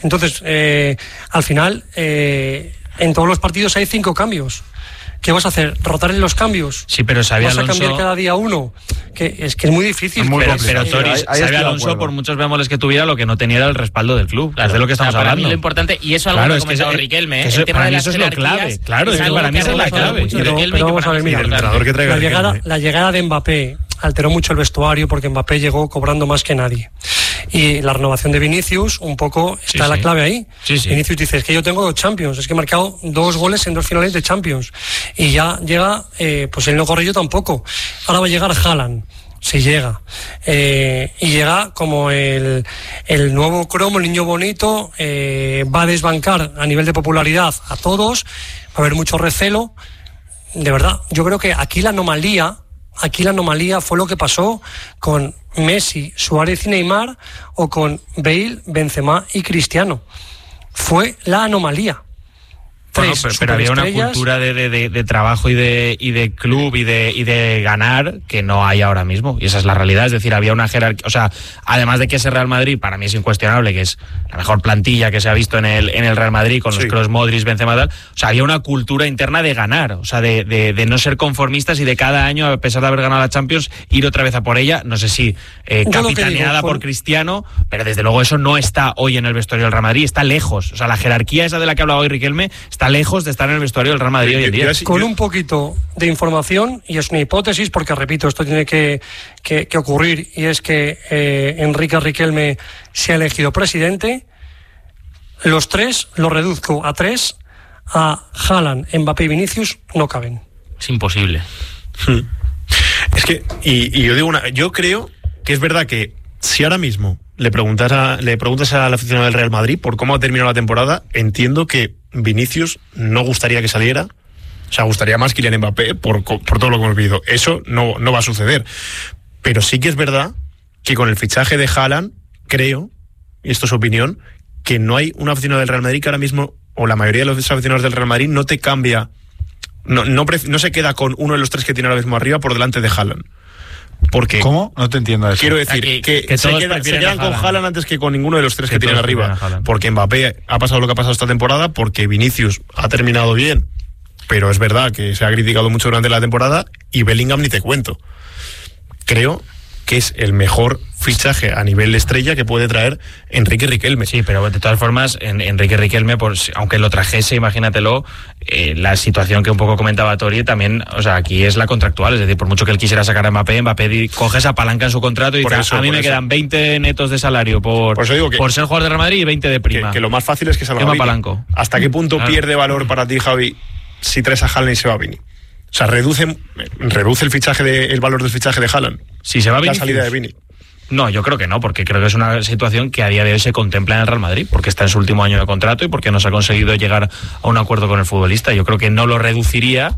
Entonces, al final, en todos los partidos hay 5 cambios. ¿Qué vas a hacer? ¿Rotar en los cambios? Sí, pero Xabi Alonso... ¿Vas a cambiar cada día uno? Que es muy difícil. Pero Toris, Xabi Alonso, por muchos bemoles que tuviera, lo que no tenía era el respaldo del club. Claro, es de lo que estamos hablando. Para mí lo importante, y eso es algo que ha comentado Riquelme, el tema de las jerarquías. Claro, es para mí eso es la clave. Pero vamos a ver, mira, la llegada de Mbappé alteró mucho el vestuario porque Mbappé llegó cobrando más que nadie. Y la renovación de Vinicius, un poco está la clave ahí. Vinicius dice, es que yo tengo 2 Champions, es que he marcado 2 goles en 2 finales de Champions. Y ya llega, pues él no corre, yo tampoco. Ahora va a llegar Haaland, si llega. Y llega como el nuevo cromo, el niño bonito, va a desbancar a nivel de popularidad a todos, va a haber mucho recelo. De verdad, yo creo que aquí la anomalía fue lo que pasó con Messi, Suárez y Neymar, o con Bale, Benzema y Cristiano. Fue la anomalía. Bueno, pero había una cultura de trabajo y de club y de ganar que no hay ahora mismo, y esa es la realidad. Es decir, había una jerarquía, o sea, además de que ese Real Madrid para mí es incuestionable, que es la mejor plantilla que se ha visto en el Real Madrid con los Kroos, Modric, Benzema, tal. O sea, había una cultura interna de ganar, o sea, de no ser conformistas y de cada año, a pesar de haber ganado la Champions, ir otra vez a por ella. No sé si capitaneada por Cristiano, pero desde luego eso no está hoy en el vestuario del Real Madrid, está lejos. O sea, la jerarquía esa de la que hablaba hoy Riquelme está lejos de estar en el vestuario del Real Madrid hoy en día. Con un poquito de información, y es una hipótesis, porque repito, esto tiene que ocurrir, y es que Enrique Riquelme se ha elegido presidente. Los 3, lo reduzco a 3, a Haaland, Mbappé y Vinicius no caben. Es imposible. Es que, y yo digo yo creo que es verdad que si ahora mismo le preguntas al aficionado del Real Madrid por cómo ha terminado la temporada, entiendo que Vinicius no gustaría que saliera. O sea, gustaría más Kylian Mbappé por todo lo que hemos vivido. Eso no va a suceder. Pero sí que es verdad que con el fichaje de Haaland, creo, y esto es opinión, que no hay un aficionado del Real Madrid que ahora mismo, o la mayoría de los aficionados del Real Madrid, no te cambia, no se queda con uno de los 3 que tiene ahora mismo arriba por delante de Haaland. Porque, ¿cómo? No te entiendo eso. Quiero decir que se quedan con Haaland antes que con ninguno de los 3 que tienen arriba. Porque Mbappé ha pasado lo que ha pasado esta temporada, porque Vinicius ha terminado bien, pero es verdad que se ha criticado mucho durante la temporada, y Bellingham ni te cuento. Creo que es el mejor fichaje a nivel estrella que puede traer Enrique Riquelme. Sí, pero de todas formas, Enrique Riquelme, aunque lo trajese, imagínatelo, la situación que un poco comentaba Tori también, o sea, aquí es la contractual, es decir, por mucho que él quisiera sacar a Mbappé coge esa palanca en su contrato y dice, a mí me quedan 20 netos de salario por ser jugador de Real Madrid y 20 de prima. Que lo más fácil es que salga Vini. ¿Hasta qué punto pierde valor para ti, Javi, si traes a Haaland y se va Vini? O sea, reduce el valor del fichaje de Haaland. Si se va Vinicius, la salida de Vini. No, yo creo que no, porque creo que es una situación que a día de hoy se contempla en el Real Madrid, porque está en su último año de contrato y porque no se ha conseguido llegar a un acuerdo con el futbolista. Yo creo que no lo reduciría,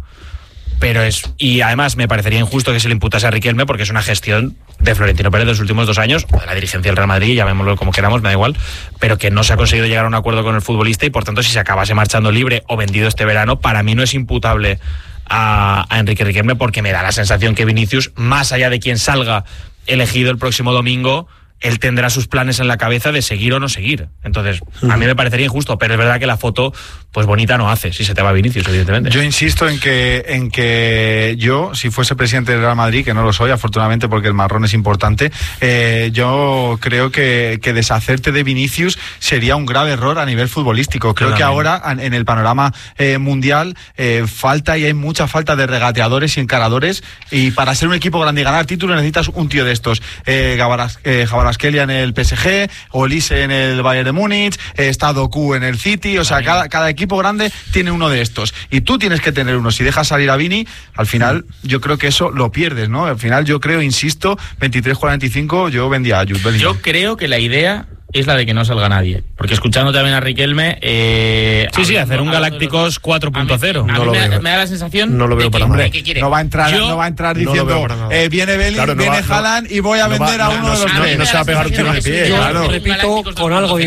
y además me parecería injusto que se le imputase a Riquelme, porque es una gestión de Florentino Pérez de los últimos 2 años, o de la dirigencia del Real Madrid, llamémoslo como queramos, me da igual, pero que no se ha conseguido llegar a un acuerdo con el futbolista, y por tanto si se acabase marchando libre o vendido este verano, para mí no es imputable a Enrique Riquelme, porque me da la sensación que Vinicius, más allá de quien salga elegido el próximo domingo, él tendrá sus planes en la cabeza de seguir o no seguir. Entonces, a mí me parecería injusto, pero es verdad que la foto, pues bonita no hace, si se te va Vinicius, evidentemente. Yo insisto en que yo, si fuese presidente del Real Madrid, que no lo soy, afortunadamente, porque el marrón es importante, yo creo que deshacerte de Vinicius sería un grave error a nivel futbolístico. Creo que ahora, en el panorama mundial, hay mucha falta de regateadores y encaradores, y para ser un equipo grande y ganar títulos necesitas un tío de estos. Kvaratskhelia en el PSG, Olise en el Bayern de Múnich, está Doku en el City, o sea, cada equipo grande tiene uno de estos, y tú tienes que tener uno. Si dejas salir a Vini, al final yo creo que eso lo pierdes, ¿no? Al final yo creo, insisto, 23-45, yo vendía a Jude Bellingham. Yo creo que la idea es la de que no salga nadie, porque escuchando también a Riquelme, hacer un Galácticos 4.0. Me da la sensación, no lo veo para nada. No va a entrar diciendo viene Bellingham, viene Haaland y voy a vender a uno de los tres. No se va a pegar un tiro de pie. Yo repito, con algo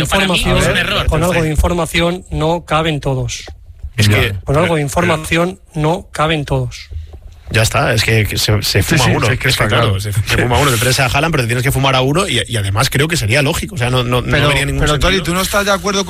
de información no caben todos. Con algo de información no caben todos. Ya está, es que se fuma uno. Es que está claro. Se fuma uno, te traes a Haaland, pero te tienes que fumar a uno, y además creo que sería lógico. O sea, no vería ningún sentido. Tori, ¿tú no estás de acuerdo con